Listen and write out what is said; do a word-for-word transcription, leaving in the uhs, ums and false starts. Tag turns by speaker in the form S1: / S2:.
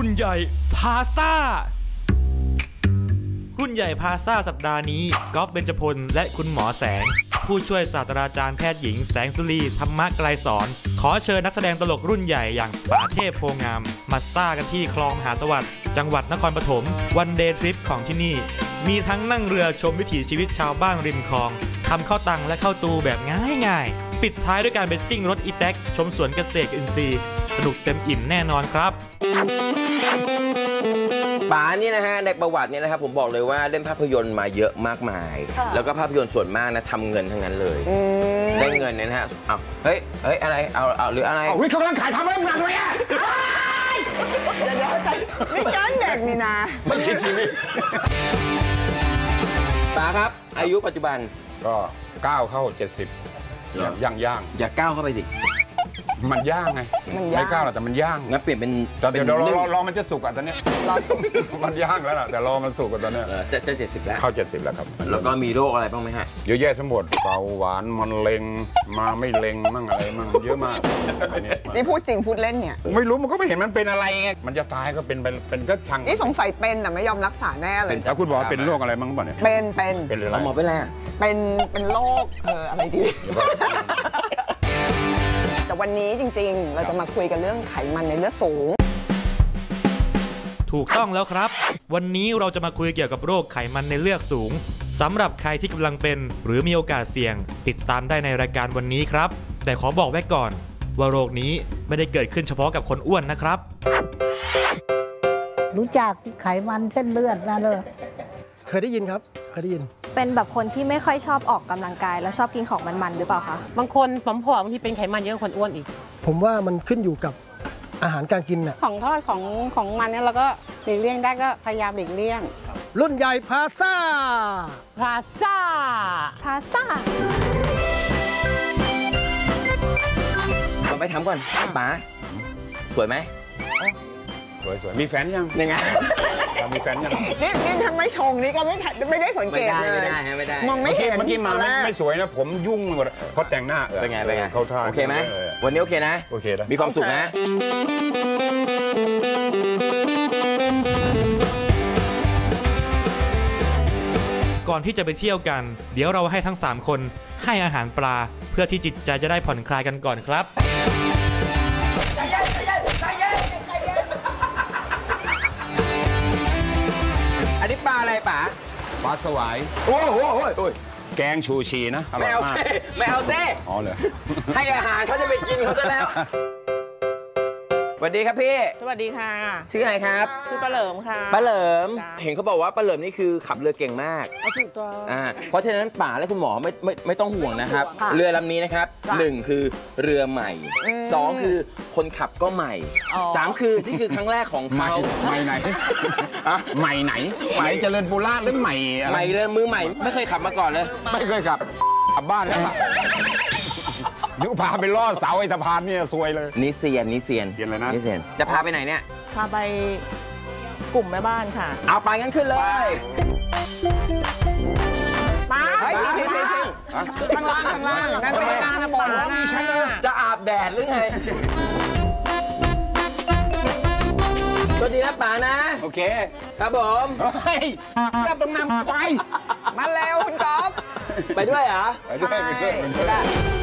S1: ใหญ่พาซ่าหุ้นใหญ่พาซ่าสัปดาห์นี้ก๊อฟเบญจพลและคุณหมอแสงผู้ช่วยศาสตราจารย์แพทย์หญิงแสงสุรีธรรมะไกลสอนขอเชิญนักแสดงตลกรุ่นใหญ่อย่างป๋าเทพโพงามมาซ่ากันที่คลองมหาสวัสดิ์จังหวัดนครปฐมวันเดย์ทริปของที่นี่มีทั้งนั่งเรือชมวิถีชีวิตชาวบ้านริมคลองทำข้าวตังและข้าวตูแบบง่ายๆปิดท้ายด้วยการไปซิ่งรถอีแท็กชมสวนเกษตรอินทรีย์สนุกเต็มอิ่มแน่นอนครับ
S2: ป๋านี่นะฮะในประวัติเนี่ยนะครับผมบอกเลยว่าเล่นภาพยนตร์มาเยอะมากมายแล้วก็ภาพยนตร์ส่วนมากนะทำเงินทั้งนั้นเลยได้เงินเนี่ยนะฮะเอาเฮ้ยเฮ้ยอะไรเอาเอาหรืออะไร
S3: เอาเขากำลังขายทำอะไรงานเลยอ่ะ
S4: เดี๋ยวเดี๋ยวใจนี่แก๊งเด็กนี่นะ
S3: ไม่คิดชีวิต
S2: ป๋าครับอายุปัจจุบัน
S3: ก็ก้าวเข้าเจ็ดสิบย่างย่าง
S2: อย่าก้าวเข้าไปดิ
S3: มันย่างไงไม่ก้าวหรอกแต่มันย่าง
S2: งั้นเปลี่ยนเป็น
S3: แต่เดี๋ยวรอรอมันจะสุกอ่ะตอนนี้
S4: รอสุก
S3: มันย่างแล้วล่ะแต่รอมันสุกอ่ะตอนนี้
S2: จะจะเจ็ดสิบแล้ว
S3: เข้าเจ็ดสิบแล้วครับ
S2: แล้วก็มีโรคอะไรบ้างไหมฮะ
S3: เยอะแยะทั้งหมดเบาหวานมันเล็งมาไม่เล็งมั่งอะไรมั่งเยอะมาก
S4: นี่พูดจริงพูดเล่นเนี่ย
S3: ไม่รู้มันก็ไม่เห็นมันเป็นอะไรไงมันจะตายก็เป็นเป็นก็ช่าง
S4: นี่สงสัยเป็นแต่ไม่ยอมรักษาแน่เลย
S3: แล้วคุณบอกเป็นโรคอะไรบ้างป่ะเนี่ย
S4: เป็นเป็น
S3: เป็นอะไร
S2: หมอเป็นอะไร
S4: เป็นเป็นโรคเอออะไรดีแต่วันนี้จริงๆเราจะมาคุยกันเรื่องไขมันในเลือดสูง
S1: ถูกต้องแล้วครับวันนี้เราจะมาคุยเกี่ยวกับโรคไขมันในเลือดสูงสำหรับใครที่กำลังเป็นหรือมีโอกาสเสี่ยงติดตามได้ในรายการวันนี้ครับแต่ขอบอกไว้ก่อนว่าโรคนี้ไม่ได้เกิดขึ้นเฉพาะกับคนอ้วนนะครับ
S5: รู้จักไขมันเส้นเลือดนะเลย
S6: เคยได้ยินครับเคยได้ยิน
S7: เป็นแบบคนที่ไม่ค่อยชอบออกกำลังกายแล้วชอบกินของมันๆหรือเปล่าคะ
S8: บางคนผอมๆบางทีเป็นไขมันเยอะกว่าคนอ้วนอีก
S6: ผมว่ามันขึ้นอยู่กับอาหารการกินน่ะ
S8: ของทอดของของมันเนี่ยเราก็หลีกเลี่ยงได้ก็พยายามหลีกเลี่ยง
S6: รุ่นใหญ่พาซ่า
S8: พาซ่า
S7: พาซ่า
S2: เราไปถามก่อนป๋าสวยไหม
S3: สวยสวยมีแฟนยัง
S2: ยังไง
S3: มีแฟนยัง
S4: นี่นี่ทำไมชงนี่ก็ไม่ไม่ได้สังเกตเลย
S2: ไม่ได้ไม่ได้
S4: มองไม่เห็น
S3: เมื่อกี้มาไม่สวยนะผมยุ่งหมดเพราะแต่งหน้า
S2: เป็นไงเป็นไง
S3: เขาท่า
S2: โอเคไหมวันนี้โอเคนะ
S3: โอเคนะ
S2: มีความสุขนะ
S1: ก่อนที่จะไปเที่ยวกันเดี๋ยวเราให้ทั้งสามคนให้อาหารปลาเพื่อที่จิตใจจะได้ผ่อนคลายกันก่อนครับ
S2: อันนี้ปลาอะไรป๋า
S3: ปลาสวาย
S2: โอ้โหโอ้ย
S3: แกงชูชีนะอร่อยมาก
S2: ไม่เอาเซ่
S3: อ๋อเลย
S2: ให้อาหารเขาจะไปกินเขาซะแล้วสวัสดีครับพี่
S8: สวัสดีค่ะ
S2: ชื่ออะไรครับ
S8: ชื่อป้าเหลิมค่ะ
S2: ป้าเหลิมเห็นเขาบอกว่าป้าเหลิมนี่คือขับเรือเก่งมาก
S8: ถูกต้อง
S2: อ่าเพราะฉะนั้นป๋าและคุณหมอไม่ไม่ไม่ต้องห่วงนะครับเรือลำนี้นะครับหนึ่งคือเรือใหม่สองคือคนขับก็ใหม่สามคือนี่คือครั้งแรกของเขา
S3: ใหม่ไหนใหม่ไหนใหม่เจริญปุระหรือใหม่
S2: ใหม่เลยมือใหม่ไม่เคยขับมาก่อนเลย
S3: ไม่เคยขับกลับบ้านแล้วนึกพาไปล่อเสาไอ้สะพานเนี่ยซวยเลย
S2: นี่เซียนนี่เซียน
S3: เซียนเลยนะ
S2: นี่เซียนจะพาไปไหนเนี่ย
S8: พาไปกลุ่มแม่บ้านค่ะ
S2: เอาไปงั้นขึ้นเลย
S4: มาข้างล่างข้างล่างนั่นไม่ได้ข้างบน
S2: จะอาบแดดหรือไงตัวดีนะป๋านะ
S3: โอเค
S2: ครับผม
S3: เฮ้ยรับตรงนั้นไป
S4: มาแล้วคุณก๊อฟ
S2: ไปด้วยเหรอ
S3: ไปด้วยไปด้วย